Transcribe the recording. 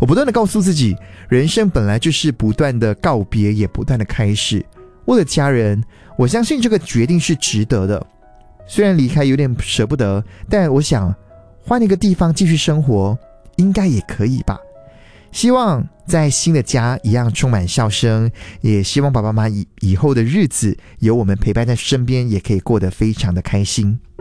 我不断的告诉自己，人生本来就是不断的告别，也不断的开始。为了家人，我相信这个决定是值得的。虽然离开有点舍不得，但我想换一个地方继续生活，应该也可以吧。希望在新的家一样充满笑声，也希望爸爸妈妈以后的日子有我们陪伴在身边，也可以过得非常的开心。